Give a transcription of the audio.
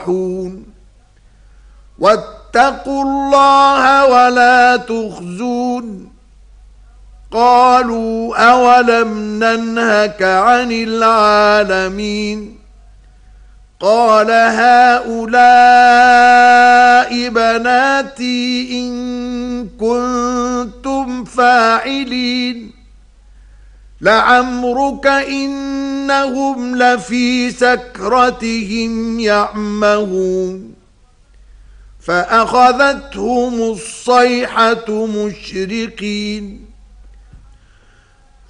واتقوا الله ولا تخزون قالوا أولم ننهك عن العالمين قال هؤلاء بناتي إن كنتم فاعلين لعمرك إنهم لفي سكرتهم يعمهون فأخذتهم الصيحة مشرقين